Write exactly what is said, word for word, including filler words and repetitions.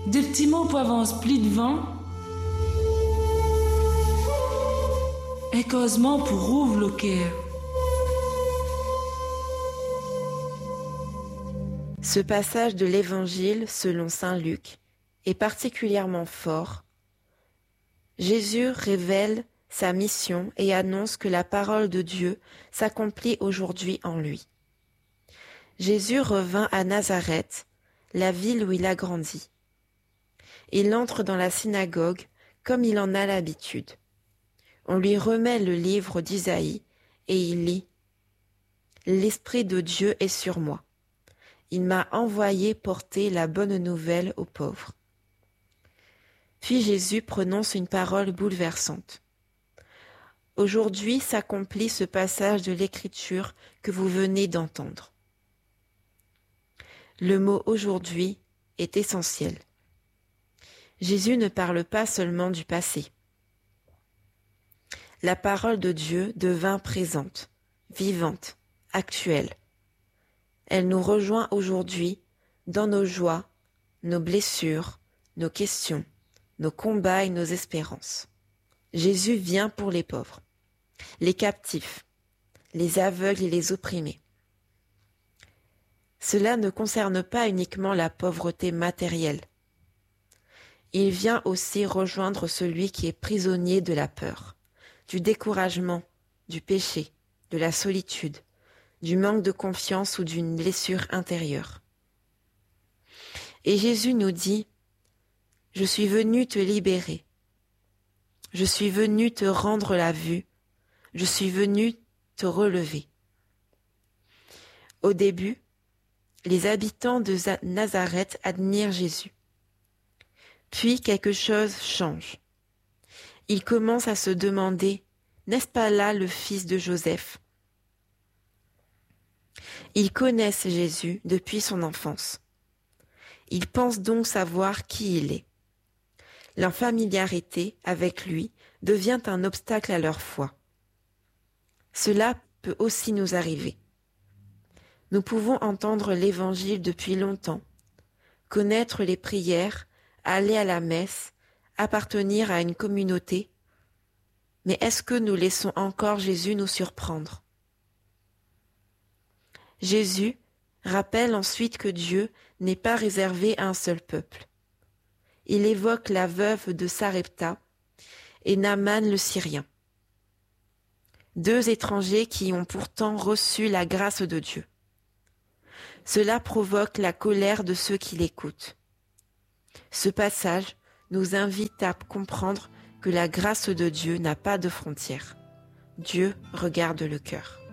Des petits mots pour avance plus devant. Et causement pour ouvre le cœur. Ce passage de l'Évangile selon saint Luc est particulièrement fort. Jésus révèle sa mission et annonce que la parole de Dieu s'accomplit aujourd'hui en lui. Jésus revint à Nazareth, la ville où il a grandi. Il entre dans la synagogue comme il en a l'habitude. On lui remet le livre d'Isaïe et il lit « L'Esprit de Dieu est sur moi. Il m'a envoyé porter la bonne nouvelle aux pauvres. » Puis Jésus prononce une parole bouleversante. Aujourd'hui s'accomplit ce passage de l'Écriture que vous venez d'entendre. Le mot « aujourd'hui » est essentiel. Jésus ne parle pas seulement du passé. La parole de Dieu devint présente, vivante, actuelle. Elle nous rejoint aujourd'hui dans nos joies, nos blessures, nos questions, nos combats et nos espérances. Jésus vient pour les pauvres, les captifs, les aveugles et les opprimés. Cela ne concerne pas uniquement la pauvreté matérielle. Il vient aussi rejoindre celui qui est prisonnier de la peur, du découragement, du péché, de la solitude, du manque de confiance ou d'une blessure intérieure. Et Jésus nous dit « Je suis venu te libérer. Je suis venu te rendre la vue. Je suis venu te relever. » Au début, les habitants de Nazareth admirent Jésus. Puis quelque chose change. Ils commencent à se demander « N'est-ce pas là le fils de Joseph ?» Ils connaissent Jésus depuis son enfance. Ils pensent donc savoir qui il est. Leur familiarité avec lui devient un obstacle à leur foi. Cela peut aussi nous arriver. Nous pouvons entendre l'Évangile depuis longtemps, connaître les prières, aller à la messe, appartenir à une communauté, mais est-ce que nous laissons encore Jésus nous surprendre ? Jésus rappelle ensuite que Dieu n'est pas réservé à un seul peuple. Il évoque la veuve de Sarepta et Naaman le Syrien, deux étrangers qui ont pourtant reçu la grâce de Dieu. Cela provoque la colère de ceux qui l'écoutent. Ce passage nous invite à comprendre que la grâce de Dieu n'a pas de frontières. Dieu regarde le cœur.